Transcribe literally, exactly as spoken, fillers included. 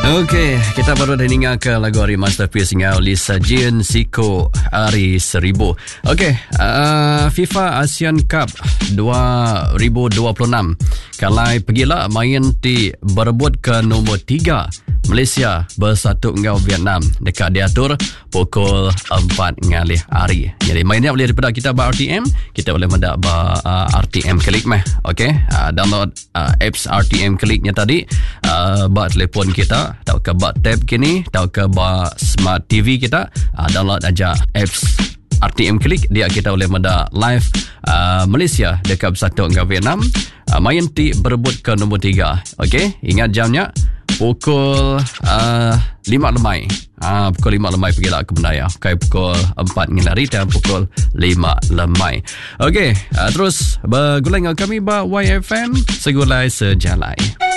Okey, kita baru dah dengarkan lagu Ari Masterpiece dengan Lisa Jean Siko Ari Seribu. Okey, uh, FIFA Asian Cup dua ribu dua puluh enam. Kalai pergilah main di berebut ke nombor tiga. Malaysia bersatu dengan Vietnam dekat diatur pukul empat ngalih hari. Jadi mainnya boleh daripada kita bar R T M, kita boleh mendak bar uh, R T M Klik meh. Okey, uh, download uh, apps R T M Kliknya tadi uh, bar telefon kita, atau ke bar tab kini, atau ke bar smart T V kita, uh, download aja apps R T M Klik, dia kita boleh mendak live uh, Malaysia dekat bersatu dengan Vietnam, uh, main ti berebut ke nombor tiga. Okey, ingat jamnya pukul uh, lima lemai. Ah, pukul lima lemai pergi lah ke Bendaya. Okay, pukul empat ngelari dan pukul lima lemai. Okey, uh, terus bergulai dengan kami ba Y F M segulai sejalai.